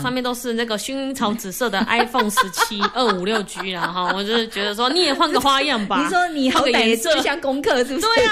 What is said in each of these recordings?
上面都是那个薰衣草紫色的 iPhone 17 256G 啦哈，我就是觉得说你也换个花样吧。 你说你好歹也做一下功课，是不是？ 对啊，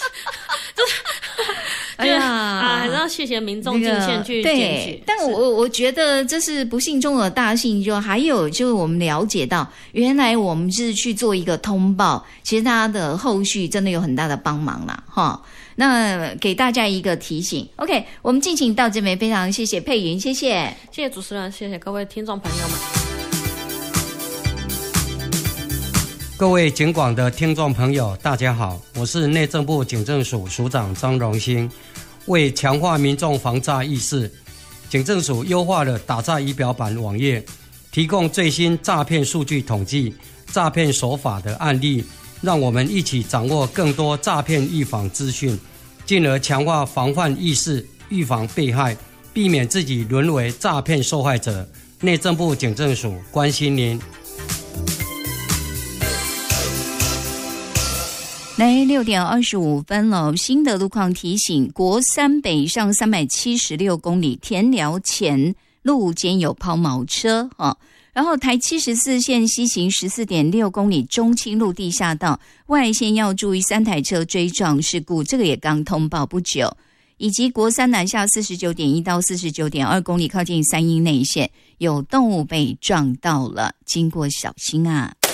哎呀还是要谢谢民众进线去检举。 但我觉得这是不幸中的大幸，就还有就是我们了解到，原来我们是去做一个通报，其实它的后续真的有很大的帮忙啦哈。那给大家一个提醒 ，OK， 我们进行到这边，非常谢谢佩云，谢谢主持人，谢谢各位听众朋友们。 各位警广的听众朋友，大家好，我是内政部警政署署长张荣兴。为强化民众防诈意识，警政署优化了打诈仪表板网页，提供最新诈骗数据统计、诈骗手法的案例，让我们一起掌握更多诈骗预防资讯，进而强化防范意识，预防被害，避免自己沦为诈骗受害者。内政部警政署关心您。 来6点25分了，新的路况提醒：国三北上376公里，田寮前路间有抛锚车然后台74线西行 14.6 公里，中清路地下道外线要注意3台车追撞事故，这个也刚通报不久。以及国三南下 49.1 到 49.2 公里，靠近三鶯内线有动物被撞到了，经过小心啊。